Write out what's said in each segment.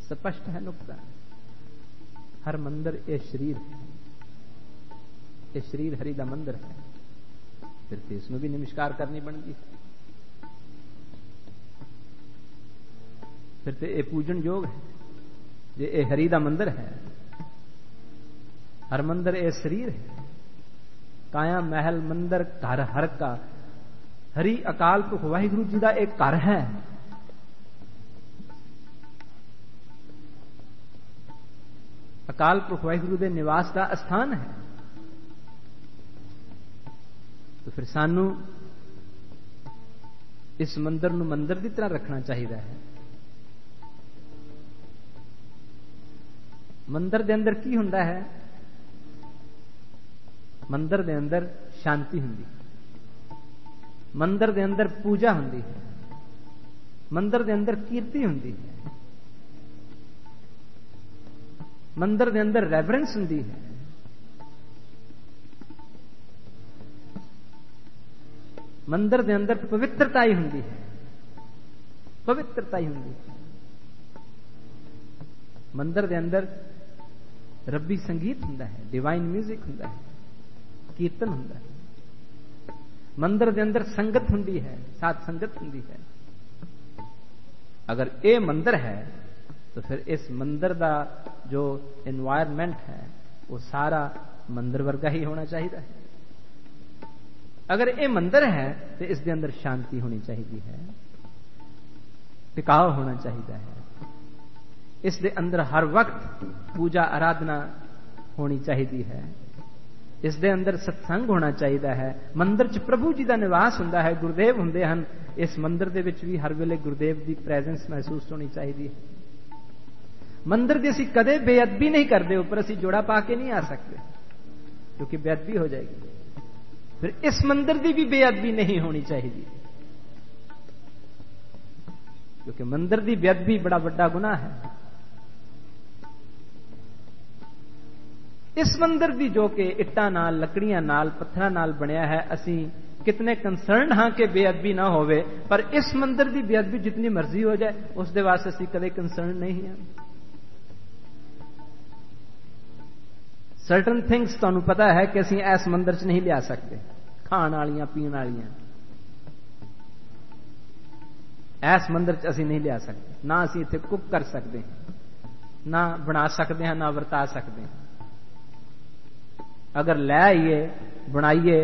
स्पष्ट है नुकता। हर मंदिर ये शरीर है, ये शरीर हरि दा मंदिर है, फिर तो इसमें भी नमस्कार करनी बनती, फिर तो ये पूजन योग है जे ये हरि दा मंदिर है। हर मंदिर ये शरीर है, काया महल मंदिर घर हर का। हरि अकाल पुरख वाहिगुरु जी का एक घर है। अकाल पुरख वाहिगुरु के निवास का स्थान है। तो फिर सानू इस मंदिर नूं मंदिर की तरह रखना चाहिए है। मंदिर के अंदर की हुंदा है? मंदिर के अंदर शांति हुंदी, मंदिर के अंदर पूजा हुंदी है, मंदिर के अंदर कीर्ति हुंदी है, मंदिर के अंदर रेवरेंस हुंदी है, मंदिर के अंदर पवित्रता ही हुंदी है, पवित्रता ही हुंदी है। मंदिर के अंदर रब्बी संगीत हुंदा है, डिवाइन म्यूजिक हुंदा है, कीर्तन हुंदा है। मंदिर के अंदर संगत हुंदी है, साथ संगत हुंदी है। अगर ये मंदिर है तो फिर इस मंदिर का जो एनवायरमेंट है वो सारा मंदिर वर्गा ही होना चाहिए है। अगर ये मंदिर है तो इसके अंदर शांति होनी चाहिए है, टिकाव होना चाहिए है। इसके अंदर हर वक्त पूजा आराधना होनी चाहिए है। इसके अंदर सत्संग होना चाहिए है। मंदिर च प्रभु जी का निवास हुंदा है, गुरुदेव हुंदे हन। इस मंदिर दे विच भी हर वेले गुरुदेव की प्रेजेंस महसूस होनी चाहिए है। मंदिर की असीं कदे बेअदबी नहीं करते, ऊपर असीं जोड़ा पा के नहीं आ सकते क्योंकि बेअदबी हो जाएगी। फिर इस मंदिर की भी बेअदबी नहीं होनी चाहिए क्योंकि मंदिर की बेअदबी बड़ा बड़ा गुनाह है। इस मंदिर की जो कि इट्टां नाल, लकड़ियां नाल, पत्थरां नाल बनया है, असीं कितने कंसर्न हाँ कि बेअदबी ना होवे, पर इस मंदिर की बेअदबी जितनी मर्जी हो जाए उसके वास्ते असीं कदे कंसर्न नहीं है। सर्टन थिंग्स तुहानूं पता है कि असीं इस मंदिर च नहीं लिया सकते, खाण वालियां पीण वालियां इस मंदिर च असीं नहीं लिया सकते। ना असीं इत्थे कुक कर सकते हैं, ना बना सकते हैं, ना वरता सकते हैं। अगर ले आइए, बनाइए,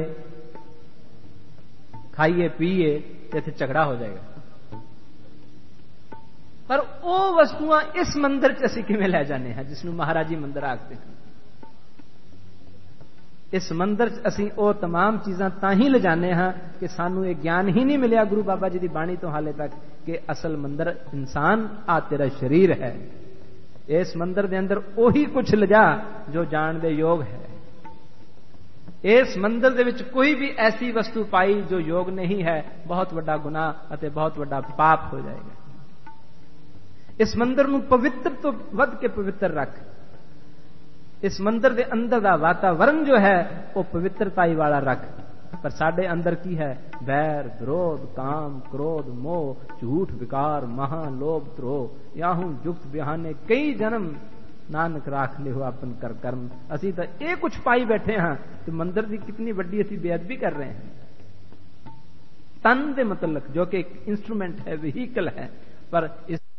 खाइए, पीए तो इत्थे झगड़ा हो जाएगा। पर वो वस्तुआं इस मंदिर च असीं किवें लै जाने हैं जिसनूं महाराजी मंदिर आखदे हैं। इस मंदिर च असीं वो तमाम चीज़ां तां ही ले जाने हैं कि सानूं ये ज्ञान ही नहीं मिलिया गुरु बाबा जी की बाणी तो हाले तक कि असल मंदिर इंसान आ तेरा शरीर है। इस मंदिर के अंदर ओही कुछ ले जा जो जान दे योग है। इस मंदिर दे विच कोई भी ऐसी वस्तु पाई जो योग नहीं है, बहुत बड़ा गुनाह अते बहुत बड़ा पाप हो जाएगा। इस मंदिर नूं पवित्र तो वध के पवित्र रख। इस मंदिर के अंदर का वातावरण जो है वो पवित्रताई वाला रख। पर साडे अंदर की है? बैर, विरोध, काम, क्रोध, मोह, झूठ, विकार, महा, लोभ, द्रोह, याहू जुक्त बिहाने कई जन्म नानक राख ले हो अपन कर कर्म। असी तो ये कुछ पाई बैठे हाँ तो मंदिर की कितनी बड़ी असी बेअदबी कर रहे हैं। तन दे मतलब जो कि एक इंस्ट्रूमेंट है, व्हीकल है, पर इस